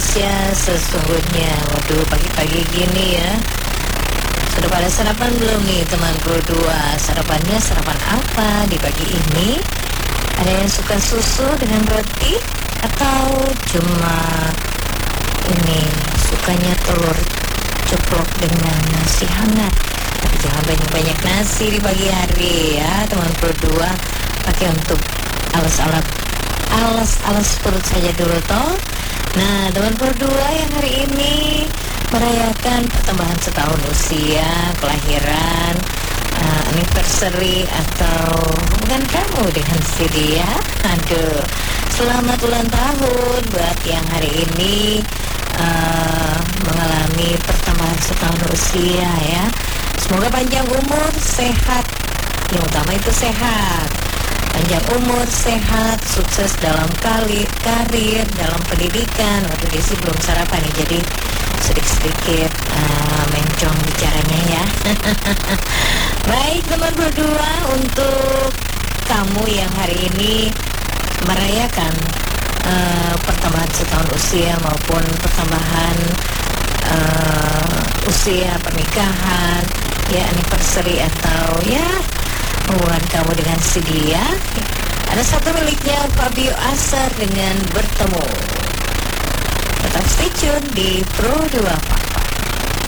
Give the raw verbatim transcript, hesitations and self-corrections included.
Indonesia sesungguhnya. Waduh, pagi-pagi gini ya, sudah pada sarapan belum nih teman Pro dua? Sarapannya sarapan apa di pagi ini? Ada yang suka susu dengan roti atau cuma ini sukanya telur ceplok dengan nasi hangat? Tapi jangan banyak-banyak nasi di pagi hari ya teman Pro dua. Pakai untuk alas-alas alas-alas perut saja dulu toh. Nah teman Pro dua yang hari ini merayakan pertambahan setahun usia, kelahiran, uh, anniversary atau bukan kamu dengan si dia. Aduh, selamat ulang tahun buat yang hari ini uh, mengalami pertambahan setahun usia ya. Semoga panjang umur, sehat. Yang utama itu sehat. Panjang umur, sehat, sukses dalam kali, karir, dalam pendidikan. Waduh, Desi belum sarapan nih, jadi sedikit-sedikit uh, mencong bicaranya ya. Baik teman berdua, untuk kamu yang hari ini merayakan uh, pertambahan setahun usia maupun pertambahan uh, usia pernikahan, ya anniversary atau ya hubungan kamu dengan si dia, ada satu miliknya Fabio Asar dengan Bertemu. Tetap stay tune di Pro dua Pak.